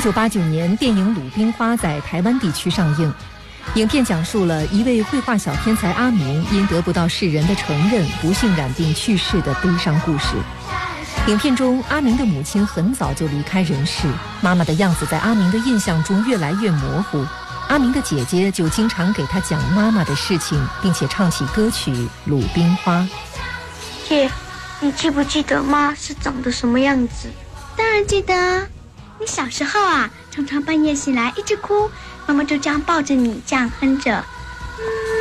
1989年，电影《鲁冰花》在台湾地区上映。影片讲述了一位绘画小天才阿明因得不到世人的承认，不幸染病去世的悲伤故事。影片中，阿明的母亲很早就离开人世，妈妈的样子在阿明的印象中越来越模糊。阿明的姐姐就经常给他讲妈妈的事情，并且唱起歌曲《鲁冰花》。 姐，你记不记得妈是长得什么样子？ 当然记得啊，你小时候啊，常常半夜醒来一直哭，妈妈就这样抱着你，这样哼着